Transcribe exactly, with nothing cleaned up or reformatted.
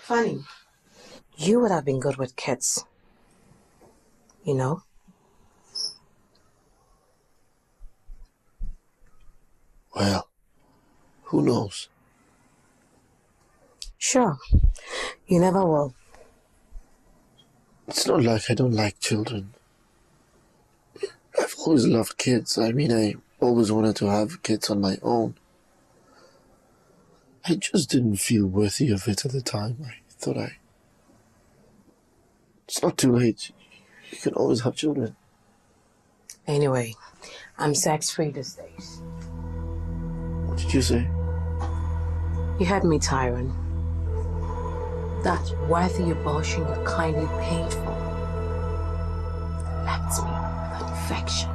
Funny. You would have been good with kids. You know? Well, who knows? Sure. You never will. It's not like I don't like children. I've always loved kids. I mean, I always wanted to have kids on my own. I just didn't feel worthy of it at the time. I thought I... It's not too late. You can always have children. Anyway, I'm sex-free these days. What did you say? You heard me, Tyrone. That worthy abortion you kindly paid for left me with an infection.